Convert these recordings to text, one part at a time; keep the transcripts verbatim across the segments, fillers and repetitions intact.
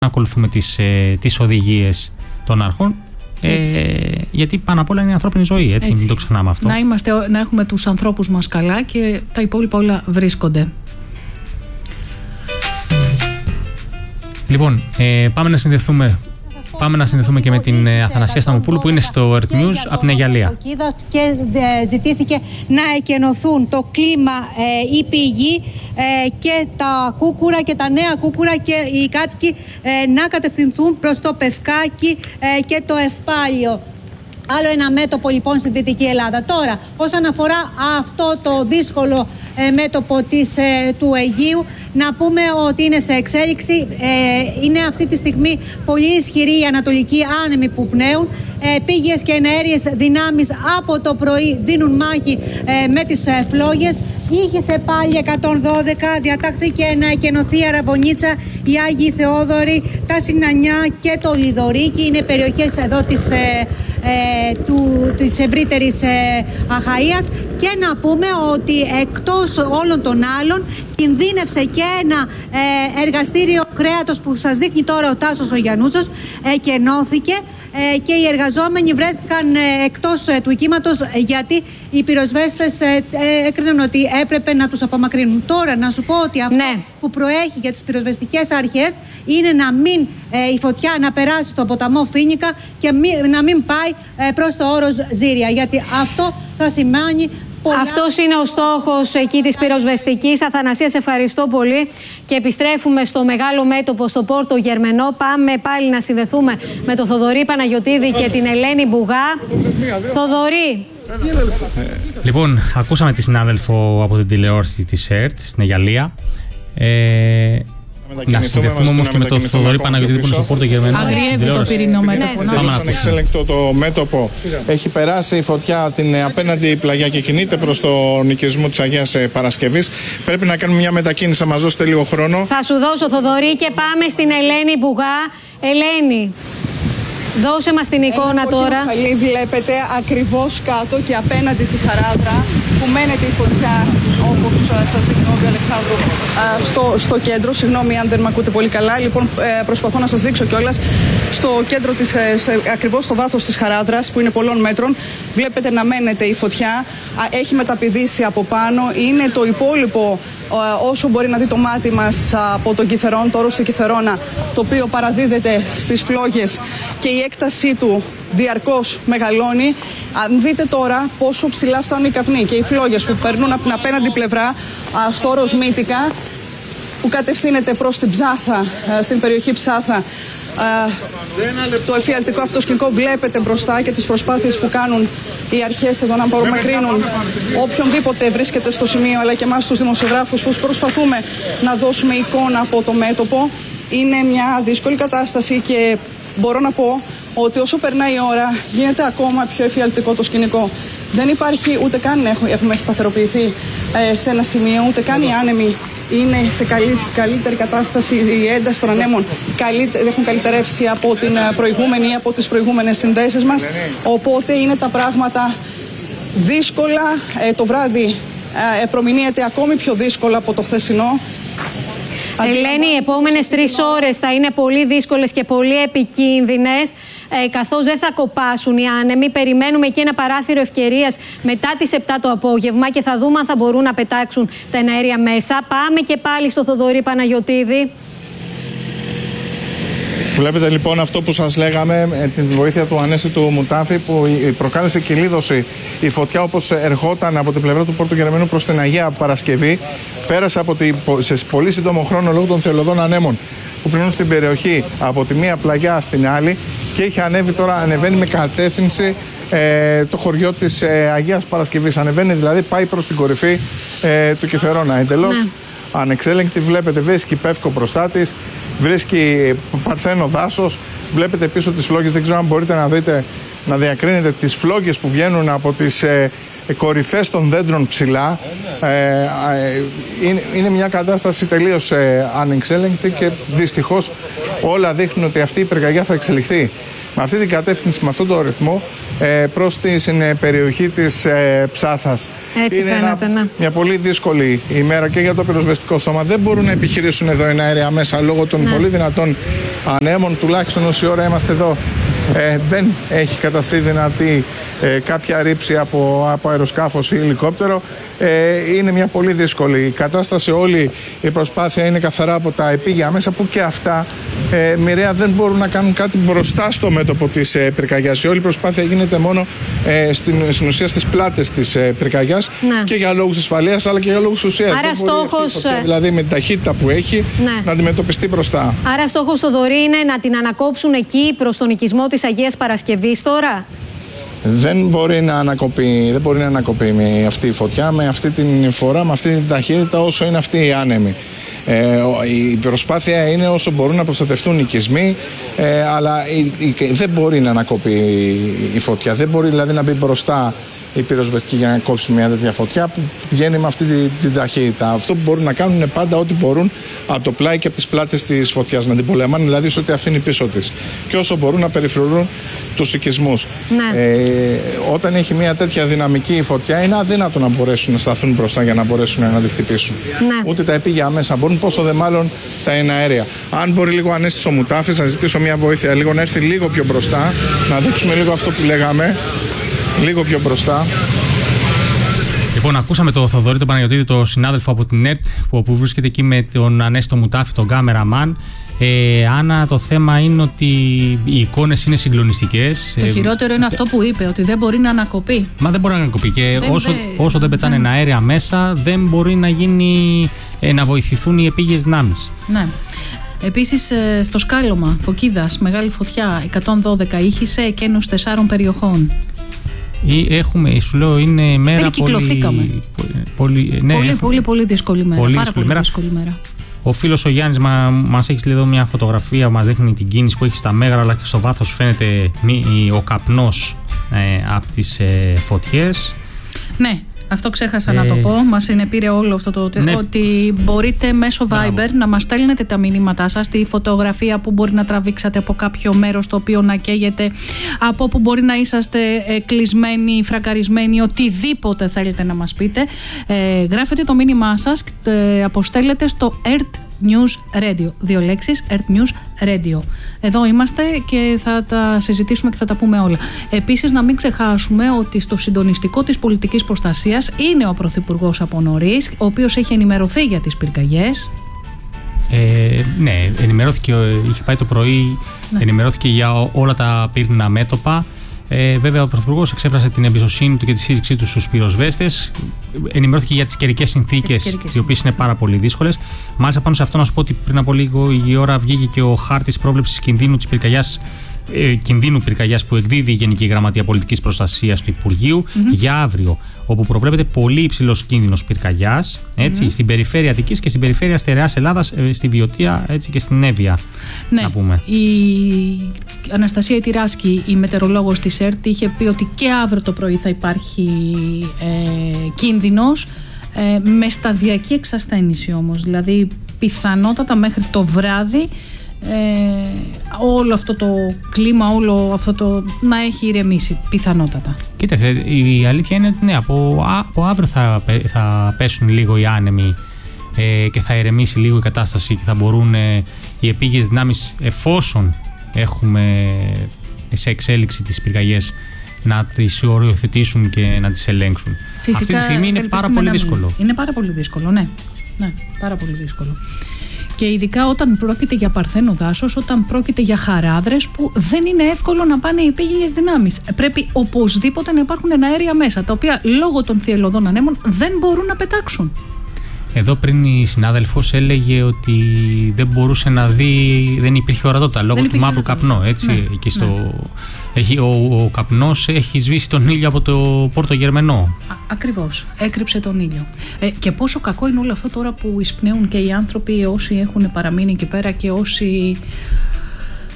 να ακολουθούμε τις, ε, τις οδηγίες των αρχών. Ε, γιατί πάνω απ' όλα είναι η ανθρώπινη ζωή, έτσι, έτσι. Μην το ξεχνάμε αυτό. Να, είμαστε, να έχουμε τους ανθρώπους μας καλά και τα υπόλοιπα όλα βρίσκονται. Λοιπόν, ε, πάμε να συνδεθούμε. Πάμε να συνδεθούμε και με την Αθανασία Σταμοπούλου που είναι στο Earth News από την Αιγιαλία. Και ζητήθηκε να εκενωθούν το κλίμα, η πηγή και τα κούκουρα και τα νέα κούκουρα και οι κάτοικοι να κατευθυνθούν προς το Πευκάκι και το Ευπάλιο. Άλλο ένα μέτωπο λοιπόν στη Δυτική Ελλάδα. Τώρα, όσον αφορά αυτό το δύσκολο μέτωπο της, του Αιγείου, να πούμε ότι είναι σε εξέλιξη. Ε, είναι αυτή τη στιγμή πολύ ισχυρή η ανατολική άνεμοι που πνέουν. Ε, πήγες και εναέριες δυνάμεις από το πρωί δίνουν μάχη ε, με τις ε, φλόγες. Είχε πάλι εκατόν δώδεκα, διατάχθηκε να εκενωθεί η Αραβωνίτσα, η Άγιοι Θεόδωροι, τα Συνανιά και το Λιδωρίκι. Είναι περιοχές εδώ της, ε, ε, του, της ευρύτερης ε, Αχαΐας. Και να πούμε ότι εκτός όλων των άλλων κινδύνευσε και ένα ε, εργαστήριο κρέατος που σας δείχνει τώρα ο Τάσος ο Γιαννούτσος, ε, και ενώθηκε ε, και οι εργαζόμενοι βρέθηκαν ε, εκτός ε, του οικίματος, ε, γιατί οι πυροσβέστες ε, ε, έκριναν ότι έπρεπε να τους απομακρύνουν. Τώρα να σου πω ότι αυτό ναι. που προέχει για τις πυροσβεστικές αρχές είναι να μην ε, η φωτιά να περάσει στο ποταμό Φοίνικα και μη, να μην πάει ε, προς το όρος Ζήρια, γιατί αυτό θα σημαίνει πολλά... Αυτός είναι ο στόχος εκεί της πυροσβεστικής. Αθανασία, σε ευχαριστώ πολύ. Και επιστρέφουμε στο μεγάλο μέτωπο, στο Πόρτο Γερμενό. Πάμε πάλι να συνδεθούμε με τον Θοδωρή Παναγιωτίδη και την Ελένη Μπουγά. Θοδωρή. Λοιπόν, ακούσαμε τη συνάδελφο από την τηλεόραση της ΕΡΤ στην Αιγιαλία. Ε, να συνδεθούμε όμως και με τον Θοδωρή Παναγιωτίδη που είναι στο Πόρτο Γερμενό. Αγριεύει το πυρηνό μέτωπο. Εντελώς ανεξέλεγκτο το μέτωπο. Έχει περάσει η φωτιά την απέναντι πλαγιά και κινείται προς τον οικισμό της Αγίας Παρασκευής. Πρέπει να κάνουμε μια μετακίνηση, θα μας δώσετε λίγο χρόνο. Θα σου δώσω, Θοδωρή, και πάμε στην Ελένη Μπουγά. Ελένη, δώσε μας την εικόνα τώρα. Χαλί βλέπετε ακριβώς κάτω και απέναντι στη Χαράδρα που μένεται η φωτιά, όπως σας δείχνω, ο Αλεξάνδρου, στο, στο κέντρο. Συγγνώμη αν δεν με ακούτε πολύ καλά. Λοιπόν, προσπαθώ να σας δείξω κιόλας. Στο κέντρο της, ακριβώς στο βάθος της Χαράδρας, που είναι πολλών μέτρων, βλέπετε να μένεται η φωτιά. Έχει μεταπηδήσει από πάνω. Είναι το υπόλοιπο, όσο μπορεί να δει το μάτι μας, από τον Κιθερόν, το όρος του Κιθερώνα, το οποίο παραδίδεται στις φλόγες και η έκτασή του διαρκώς μεγαλώνει. Αν δείτε τώρα πόσο ψηλά φτάνουν οι καπνοί και οι φλόγες που περνούν από την απέναντι πλευρά στο όρος Μύτικα, που κατευθύνεται προς την Ψάθα, στην περιοχή Ψάθα. Το εφιαλτικό αυτό σκηνικό βλέπετε μπροστά και τις προσπάθειες που κάνουν οι αρχές εδώ να απομακρύνουν οποιονδήποτε βρίσκεται στο σημείο, αλλά και εμάς τους δημοσιογράφους που προσπαθούμε να δώσουμε εικόνα από το μέτωπο. Είναι μια δύσκολη κατάσταση και μπορώ να πω ότι όσο περνάει η ώρα γίνεται ακόμα πιο εφιαλτικό το σκηνικό. Δεν υπάρχει ούτε καν έχουμε σταθεροποιηθεί ε, σε ένα σημείο, ούτε καν οι άνεμοι είναι σε καλύ, καλύτερη κατάσταση. Οι ένταση των ανέμων καλύ, έχουν καλυτερεύσει από την προηγούμενη ή από τις προηγούμενες συνδέσεις μας. Οπότε είναι τα πράγματα δύσκολα. Ε, το βράδυ ε, προμηνύεται ακόμη πιο δύσκολα από το χθεσινό. Ελένη, οι επόμενες τρεις ώρες θα είναι πολύ δύσκολες και πολύ επικίνδυνες, ε, καθώς δεν θα κοπάσουν οι άνεμοι. Περιμένουμε και ένα παράθυρο ευκαιρίας μετά τις επτά το απόγευμα και θα δούμε αν θα μπορούν να πετάξουν τα εναέρια μέσα. Πάμε και πάλι στο Θοδωρή Παναγιωτίδη. Βλέπετε λοιπόν αυτό που σας λέγαμε, με την βοήθεια του Ανέστη του Μουτάφη, που προκάλεσε κυλίδωση η φωτιά, όπως ερχόταν από την πλευρά του Πόρτου Γερμενού προς την Αγία Παρασκευή. Πέρασε από τη, σε πολύ σύντομο χρόνο λόγω των θελωδών ανέμων που πληνούν στην περιοχή από τη μία πλαγιά στην άλλη και είχε ανέβει, τώρα ανεβαίνει με κατεύθυνση ε, το χωριό της ε, Αγίας Παρασκευής. Ανεβαίνει δηλαδή, πάει προς την κορυφή ε, του Κιθερώνα. Εντελώς ναι. ανεξέλεγκτη, βλέπετε, βρίσκει Πεύκο μπροστά της, βρίσκει παρθένο δάσος, βλέπετε πίσω τις φλόγες, δεν ξέρω αν μπορείτε να δείτε να διακρίνετε τις φλόγες που βγαίνουν από τις ε, κορυφές των δέντρων ψηλά. Ε, ε, είναι, είναι μια κατάσταση τελείως ε, ανεξέλεγκτη και δυστυχώς όλα δείχνουν ότι αυτή η πυρκαγιά θα εξελιχθεί με αυτή την κατεύθυνση, με αυτόν τον ρυθμό ε, προς την ε, περιοχή της ε, Ψάθας. Έτσι είναι φαίνεται, ένα, ναι. μια πολύ δύσκολη ημέρα και για το πυροσβεστικό σώμα. Δεν μπορούν να επιχειρήσουν εδώ εναέρια μέσα λόγω των ναι. πολύ δυνατών ανέμων. Τουλάχιστον όση ώρα είμαστε εδώ ε, δεν έχει καταστεί δυνατή ε, κάποια ρήψη από, από αεροσκάφος ή ελικόπτερο. Ε, είναι μια πολύ δύσκολη κατάσταση. Όλη η προσπάθεια είναι καθαρά από τα επίγεια μέσα που και αυτά ε, μοιραία δεν μπορούν να κάνουν κάτι μπροστά στο μέτωπο της ε, πυρκαγιάς. Η όλη προσπάθεια γίνεται μόνο ε, στην, στην ουσία στις πλάτες της ε, πυρκαγιάς ναι. και για λόγους ασφαλείας αλλά και για λόγους ουσίας. Άρα στόχος... Φωτιά, δηλαδή με την ταχύτητα που έχει ναι. να αντιμετωπιστεί μπροστά. Άρα στόχος το Θοδωρή είναι να την ανακόψουν εκεί προς τον οικισμό της Αγίας Παρασκευής τώρα. Δεν μπορεί να ανακοπεί, δεν μπορεί να ανακοπεί με αυτή η φωτιά, με αυτή την φορά, με αυτή την ταχύτητα όσο είναι αυτή η άνεμη. Ε, η προσπάθεια είναι όσο μπορούν να προστατευτούν οι οικισμοί, ε, αλλά η, η, δεν μπορεί να ανακοπεί η φωτιά. Δεν μπορεί δηλαδή να μπει μπροστά η πυροσβεστική για να κόψει μια τέτοια φωτιά που βγαίνει με αυτή την, την ταχύτητα. Αυτό που μπορούν να κάνουν είναι πάντα ό,τι μπορούν από το πλάι και από τις πλάτες της φωτιάς. Να την πολεμάνε δηλαδή σε ό,τι αφήνει πίσω της. Και όσο μπορούν να περιφρουρούν τους οικισμούς. Ναι. Ε, όταν έχει μια τέτοια δυναμική φωτιά, είναι αδύνατο να μπορέσουν να σταθούν μπροστά για να μπορέσουν να τη χτυπήσουν. Ναι. Ούτε τα επίγεια μέσα μπορούν, πόσο δε μάλλον τα εναέρια. Αν μπορεί λίγο Ανέστης ο Μουτάφης, να ζητήσω μια βοήθεια λίγο να έρθει λίγο πιο μπροστά, να δείξουμε λίγο αυτό που λέγαμε. Λίγο πιο μπροστά. Λοιπόν, ακούσαμε τον Θοδωρή τον Παναγιωτίδη, τον συνάδελφο από την ΕΡΤ, που, που βρίσκεται εκεί με τον Ανέστο Μουτάφη, τον κάμεραμαν. Ε, Άννα, το θέμα είναι ότι οι εικόνες είναι συγκλονιστικές. Το χειρότερο είναι αυτό που είπε, ότι δεν μπορεί να ανακοπεί. Μα δεν μπορεί να ανακοπεί. Και δεν, όσο, δε, όσο δεν πετάνε δεν... αέρια μέσα, δεν μπορεί να, γίνει, ε, να βοηθηθούν οι επίγειες δυνάμεις. Ναι. Επίσης, στο σκάλωμα Φωκίδας, μεγάλη φωτιά, εκατόν δώδεκα ήχησε, εκένωση τεσσάρων περιοχών. Έχουμε, σου λέω, είναι μέρα πολύ, πολύ, ναι, πολύ, πολύ, πολύ δύσκολη μέρα. Πολύ πάρα δύσκολη πολύ μέρα. δύσκολη μέρα. Ο φίλος ο Γιάννης μα, μας έχει στείλει εδώ μια φωτογραφία που μας δείχνει την κίνηση που έχει στα Μέγαρα, αλλά και στο βάθος φαίνεται ο καπνός ε, από τις ε, φωτιές. Ναι. Αυτό ξέχασα ε... να το πω. Μας συνεπήρε όλο αυτό το ναι. ότι μπορείτε μέσω Viber Μπράβο. να μας στέλνετε τα μηνύματά σας, τη φωτογραφία που μπορεί να τραβήξατε από κάποιο μέρος το οποίο να καίγεται, από όπου μπορεί να είσαστε ε, κλεισμένοι, φρακαρισμένοι, οτιδήποτε θέλετε να μας πείτε. Ε, γράφετε το μήνυμά σας, ε, αποστέλλετε στο ΕΡΤ News Radio. Δύο λέξεις, ΕΡΤ News Radio. Εδώ είμαστε και θα τα συζητήσουμε και θα τα πούμε όλα. Επίσης, να μην ξεχάσουμε ότι στο συντονιστικό της πολιτικής προστασίας είναι ο Πρωθυπουργός από νωρίς, ο οποίος έχει ενημερωθεί για τις πυρκαγιές. Ε, ναι, ενημερώθηκε, είχε πάει το πρωί, ναι. ενημερώθηκε για όλα τα πύρνα μέτωπα. Ε, βέβαια, ο Πρωθυπουργός εξέφρασε την εμπιστοσύνη του και τη στήριξή του στους πυροσβέστες. Ενημερώθηκε για τις καιρικές συνθήκες, οι οποίες είναι πάρα πολύ δύσκολες. Μάλιστα, πάνω σε αυτό να σου πω ότι πριν από λίγο η ώρα βγήκε και ο χάρτης πρόβλεψης κινδύνου της πυρκαγιάς. Ε, κινδύνου πυρκαγιάς που εκδίδει η Γενική Γραμματεία Πολιτικής Προστασίας του Υπουργείου mm-hmm. για αύριο, όπου προβλέπεται πολύ υψηλός κίνδυνος πυρκαγιάς έτσι, mm-hmm. στην περιφέρεια Αττικής και στην περιφέρεια Στερεάς Ελλάδας, ε, στη Βιωτία έτσι, και στην Εύβοια. Ναι, να πούμε. Η Αναστασία Τυράσκη, η μετεωρολόγος της ΕΡΤ, είχε πει ότι και αύριο το πρωί θα υπάρχει ε, κίνδυνος, ε, με σταδιακή εξασθένηση όμως, δηλαδή πιθανότατα μέχρι το βράδυ Ε, όλο αυτό το κλίμα, όλο αυτό το να έχει ηρεμήσει πιθανότατα. Κοίταξε, η αλήθεια είναι ότι ναι, από, από αύριο θα, θα πέσουν λίγο οι άνεμοι ε, και θα ηρεμήσει λίγο η κατάσταση και θα μπορούν ε, οι επίγειες δυνάμεις, εφόσον έχουμε σε εξέλιξη τις πυρκαγιές, να τις οριοθετήσουν και να τις ελέγξουν. Φυσικά, αυτή τη στιγμή είναι πάρα πολύ δύσκολο. Είναι πάρα πολύ δύσκολο, ναι. ναι πάρα πολύ δύσκολο. Και ειδικά όταν πρόκειται για παρθένο δάσος, όταν πρόκειται για χαράδρες που δεν είναι εύκολο να πάνε οι επίγειες δυνάμεις. Πρέπει οπωσδήποτε να υπάρχουν εναέρια μέσα, τα οποία λόγω των θυελλωδών ανέμων δεν μπορούν να πετάξουν. Εδώ πριν η συνάδελφος έλεγε ότι δεν μπορούσε να δει, δεν υπήρχε ορατότητα λόγω του μαύρου καπνού. Έτσι, ναι, εκεί στο, ναι. έχει, ο, ο καπνός έχει σβήσει τον ήλιο από το Πόρτο Γερμενό. Α, ακριβώς, έκρυψε τον ήλιο. Ε, και πόσο κακό είναι όλο αυτό τώρα που εισπνέουν και οι άνθρωποι, όσοι έχουν παραμείνει εκεί πέρα και όσοι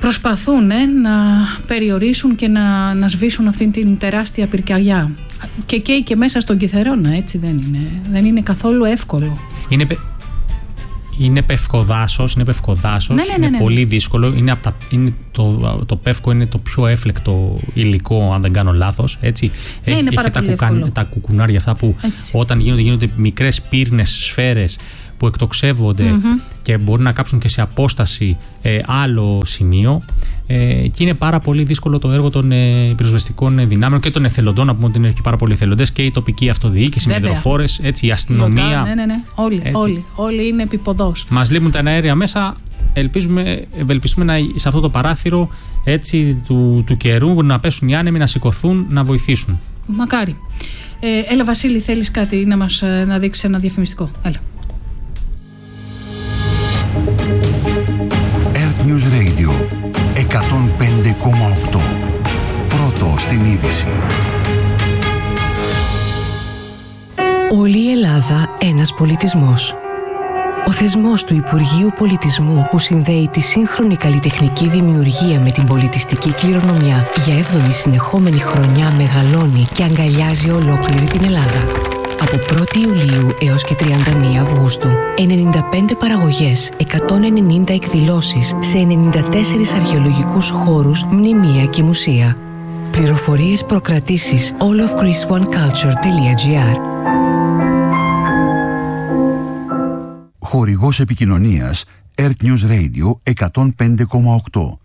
προσπαθούν ε, να περιορίσουν και να, να σβήσουν αυτήν την τεράστια πυρκαγιά. Και καίει και μέσα στον Κιθερώνα, έτσι δεν είναι. Δεν είναι καθόλου εύκολο. Είναι, είναι πευκοδάσος, είναι, πευκοδάσος, ναι, ναι, ναι, είναι ναι, ναι. πολύ δύσκολο. Είναι από τα, είναι το, το πεύκο είναι το πιο έφλεκτο υλικό, αν δεν κάνω λάθος. Έτσι. Ναι, έχει είναι έχει πάρα και πολύ τα, εύκολο. τα κουκουνάρια αυτά που Έτσι. όταν γίνονται, γίνονται μικρές πύρνες σφαίρες που εκτοξεύονται mm-hmm. και μπορεί να κάψουν και σε απόσταση ε, άλλο σημείο. Ε, και είναι πάρα πολύ δύσκολο το έργο των ε, πυροσβεστικών δυνάμεων και των εθελοντών. Να πούμε ότι είναι και πάρα πολλοί εθελοντές και η τοπική αυτοδιοίκηση, οι υδροφόρες, η αστυνομία. Ναι, ναι, ναι. Όλοι, όλοι, όλοι είναι επιποδός. Μας λείπουν τα αέρια μέσα. Ελπίζουμε, ευελπιστούμε να, σε αυτό το παράθυρο έτσι, του, του καιρού να πέσουν οι άνεμοι, να σηκωθούν, να βοηθήσουν. Μακάρι. Ε, έλα, Βασίλη, θέλεις κάτι να μας να δείξεις ένα διαφημιστικό? Έλα. Earth News Radio εκατόν πέντε κόμμα οκτώ. Πρώτο στην είδηση. Όλη η Ελλάδα ένας πολιτισμός. Ο θεσμός του Υπουργείου Πολιτισμού που συνδέει τη σύγχρονη καλλιτεχνική δημιουργία με την πολιτιστική κληρονομιά για έβδομη συνεχόμενη χρονιά μεγαλώνει και αγκαλιάζει ολόκληρη την Ελλάδα. Από πρώτη Ιουλίου έως και τριάντα μία Αυγούστου, ενενήντα πέντε παραγωγές, εκατόν ενενήντα εκδηλώσεις σε ενενήντα τέσσερις αρχαιολογικούς χώρους, μνημεία και μουσεία. Πληροφορίες προκρατήσεις all of greece one culture dot gr. Χορηγός επικοινωνίας Earth News Radio εκατόν πέντε κόμμα οκτώ.